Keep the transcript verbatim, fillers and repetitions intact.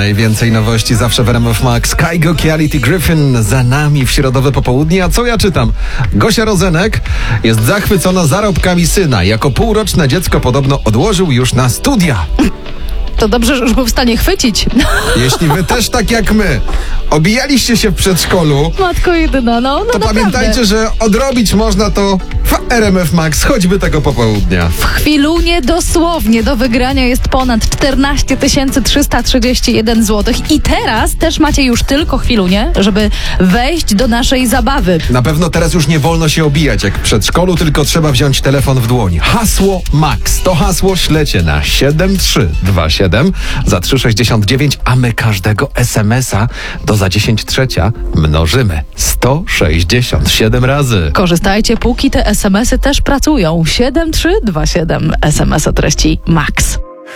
Najwięcej nowości zawsze w R M F Max. Kygo, Reality Griffin za nami w środowe popołudnie. A co ja czytam? Gosia Rozenek jest zachwycona zarobkami syna. Jako półroczne dziecko podobno odłożył już na studia. To dobrze, że już był w stanie chwycić. Jeśli wy też tak jak my obijaliście się w przedszkolu, Matko jedyna, no, no to naprawdę. pamiętajcie, że odrobić można to w R M F Max, choćby tego popołudnia. W chwilunie dosłownie do wygrania jest ponad czternaście tysięcy trzysta trzydzieści jeden złotych. I teraz też macie już tylko chwilunie, żeby wejść do naszej zabawy. Na pewno teraz już nie wolno się obijać jak w przedszkolu, tylko trzeba wziąć telefon w dłoń. Hasło Max. To hasło ślecie na siedem trzy dwa siedem za trzy sześćdziesiąt dziewięć, a my każdego es em es a do za dziesięć trzecia mnożymy sto sześćdziesiąt siedem razy. Korzystajcie, póki te es em esy też pracują. siedem trzy dwa siedem, es em es o treści Max.